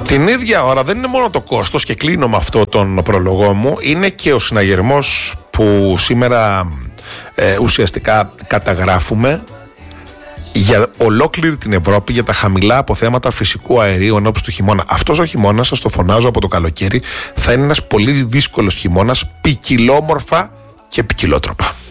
Την ίδια ώρα δεν είναι μόνο το κόστος, και κλείνω με αυτό τον προλογό μου, είναι και ο συναγερμός που σήμερα ουσιαστικά καταγράφουμε για ολόκληρη την Ευρώπη για τα χαμηλά αποθέματα φυσικού αερίου ενώπιση του χειμώνα. Αυτός ο χειμώνας, σας το φωνάζω από το καλοκαίρι, θα είναι ένας πολύ δύσκολος χειμώνας, ποικιλόμορφα και ποικιλότροπα.